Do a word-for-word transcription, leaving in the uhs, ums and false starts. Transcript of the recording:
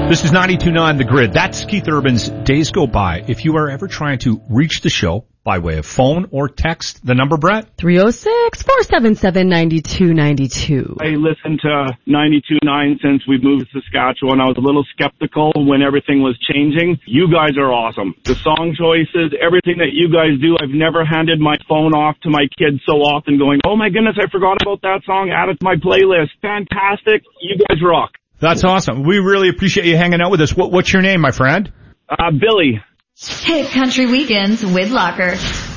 This is ninety-two point nine The Grid. That's Keith Urban's Days Go By. If you are ever trying to reach the show by way of phone or text, the number, Brett? three oh six, four seven seven, nine two nine two. I listened to ninety-two point nine since we moved to Saskatchewan. I was a little skeptical when everything was changing. You guys are awesome. The song choices, everything that you guys do. I've never handed my phone off to my kids so often going, oh my goodness, I forgot about that song. Add it to my playlist. Fantastic. You guys rock. That's awesome. We really appreciate you hanging out with us. What, what's your name, my friend? Uh, Billy. Hit Country Weekends with Locker.